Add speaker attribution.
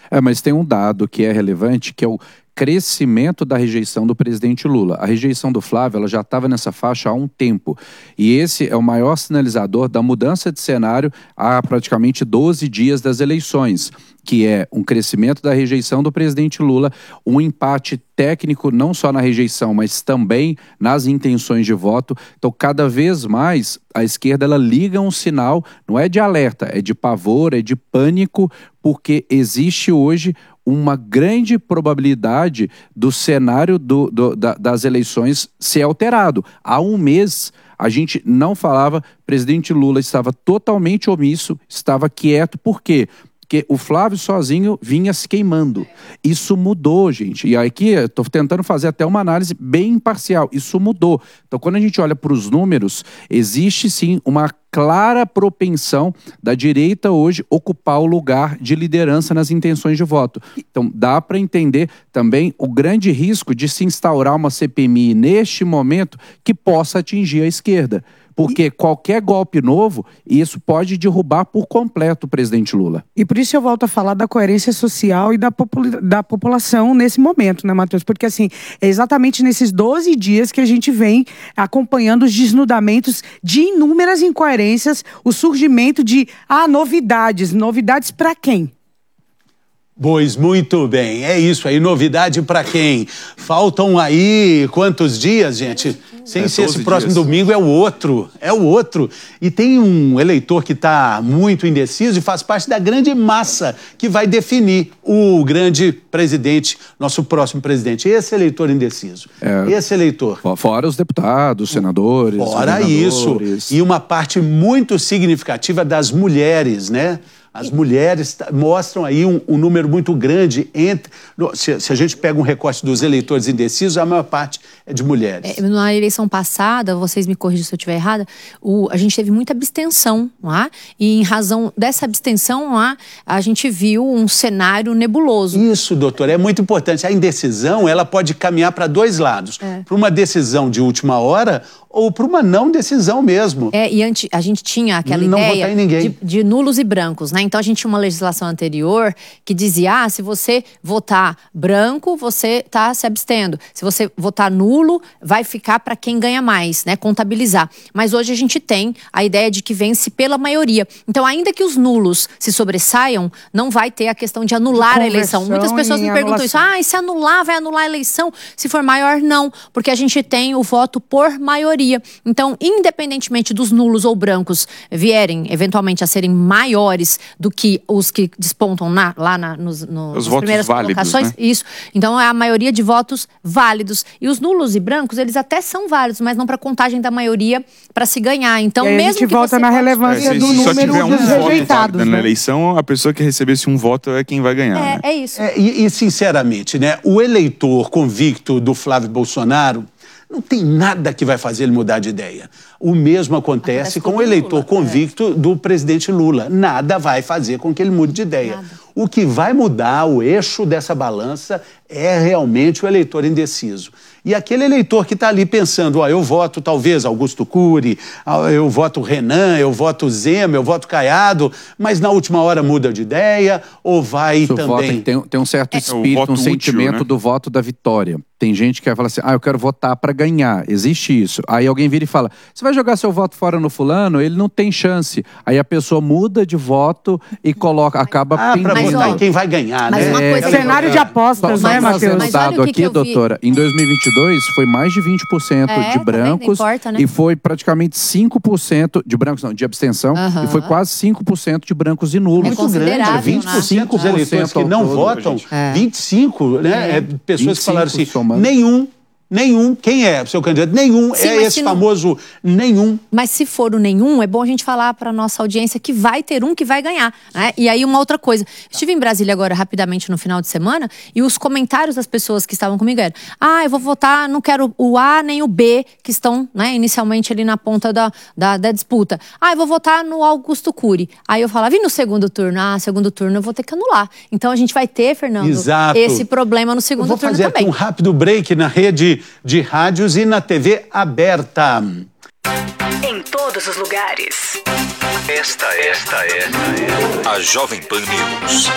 Speaker 1: Mas tem um dado que é relevante, que é o crescimento da rejeição do presidente Lula. A rejeição do Flávio, ela já estava nessa faixa há um tempo. E esse é o maior sinalizador da mudança de cenário há praticamente 12 dias das eleições, que é um crescimento da rejeição do presidente Lula, um empate técnico não só na rejeição, mas também nas intenções de voto. Então, cada vez mais, a esquerda ela liga um sinal, não é de alerta, é de pavor, é de pânico, porque existe hoje uma grande probabilidade do cenário das eleições ser alterado. Há um mês, a gente não falava, o presidente Lula estava totalmente omisso, estava quieto, por quê? Porque o Flávio sozinho vinha se queimando. Isso mudou, gente. E aqui eu estou tentando fazer até uma análise bem imparcial. Isso mudou. Então, quando a gente olha para os números, existe sim uma clara propensão da direita hoje ocupar o lugar de liderança nas intenções de voto. Então, dá para entender também o grande risco de se instaurar uma CPMI neste momento que possa atingir a esquerda. Porque qualquer golpe novo, isso pode derrubar por completo o presidente Lula.
Speaker 2: E por isso eu volto a falar da coerência social e da população nesse momento, né, Matheus? Porque, assim, é exatamente nesses 12 dias que a gente vem acompanhando os desnudamentos de inúmeras incoerências, o surgimento de novidades. Novidades para quem?
Speaker 3: Pois muito bem, é isso aí, novidade para quem? Faltam aí quantos dias, gente? Sem ser esse próximo domingo, é o outro. E tem um eleitor que está muito indeciso e faz parte da grande massa que vai definir o grande presidente, nosso próximo presidente. Esse eleitor indeciso, esse eleitor.
Speaker 1: Fora os deputados, senadores,
Speaker 3: fora isso, e uma parte muito significativa das mulheres, né? As mulheres mostram aí um número muito grande entre... Se a gente pega um recorte dos eleitores indecisos, a maior parte é de mulheres.
Speaker 4: Na eleição passada, vocês me corrigem se eu estiver errada, a gente teve muita abstenção, não é? E em razão dessa abstenção, a gente viu um cenário nebuloso.
Speaker 3: Isso, doutora, é muito importante. A indecisão, ela pode caminhar para dois lados. Para uma decisão de última hora ou para uma não decisão mesmo.
Speaker 4: E a gente tinha aquela ideia de nulos e brancos, né? Então a gente tinha uma legislação anterior que dizia, se você votar branco, você está se abstendo. Se você votar nulo, vai ficar para quem ganha mais, né? Contabilizar. Mas hoje a gente tem a ideia de que vence pela maioria. Então, ainda que os nulos se sobressaiam, não vai ter a questão de anular a eleição. Muitas pessoas me perguntam isso. E se anular, vai anular a eleição? Se for maior, não. Porque a gente tem o voto por maioria. Então, independentemente dos nulos ou brancos vierem, eventualmente, a serem maiores do que os que despontam nas primeiras colocações, né? Isso. Então, é a maioria de votos válidos. E os nulos e brancos, eles até são válidos, mas não para contagem da maioria para se ganhar. Então,
Speaker 2: mesmo
Speaker 4: a
Speaker 2: gente volta na relevância do número dos rejeitados.
Speaker 5: Na eleição, a pessoa que recebesse um voto é quem vai ganhar. Né?
Speaker 4: É isso.
Speaker 3: E, sinceramente, né, o eleitor convicto do Flávio Bolsonaro não tem nada que vai fazer ele mudar de ideia. O mesmo acontece com o eleitor convicto do presidente Lula. Nada vai fazer com que ele mude de ideia. Nada. O que vai mudar o eixo dessa balança é realmente o eleitor indeciso. E aquele eleitor que está ali pensando, eu voto talvez Augusto Cury, eu voto Renan, eu voto Zema, eu voto Caiado, mas na última hora muda de ideia, ou vai também...
Speaker 1: Tem um certo espírito, um sentimento útil, né? Do voto da vitória. Tem gente que vai falar assim, eu quero votar para ganhar, existe isso. Aí alguém vira e fala, você vai jogar seu voto fora no fulano? Ele não tem chance. Aí a pessoa muda de voto e acaba
Speaker 3: para quem vai ganhar, né?
Speaker 2: Cenário de apostas, né, Matheus?
Speaker 1: Mas dado aqui, doutora, em 2022 foi mais de 20% de brancos,
Speaker 4: importa, né?
Speaker 1: E foi praticamente 5% de brancos, não, de abstenção, e foi quase 5% de brancos e nulos.
Speaker 3: Muito grande, 25% dos eleitores que não votam, 25%, né? Pessoas que falaram assim, nenhum, quem é o seu candidato? Nenhum. Sim, esse famoso nenhum.
Speaker 4: Mas se for o nenhum, é bom a gente falar para nossa audiência que vai ter um que vai ganhar, né? E aí uma outra coisa, estive em Brasília agora rapidamente no final de semana e os comentários das pessoas que estavam comigo eram, eu vou votar, não quero o A nem o B que estão, né, inicialmente ali na ponta da disputa. Eu vou votar no Augusto Cury. Aí eu falava, e no segundo turno? Segundo turno eu vou ter que anular. Então a gente vai ter, Fernando, esse problema no segundo turno também.
Speaker 3: Eu vou fazer aqui um rápido break na rede de rádios e na TV aberta.
Speaker 6: Em todos os lugares.
Speaker 7: Esta é a Jovem Pan News.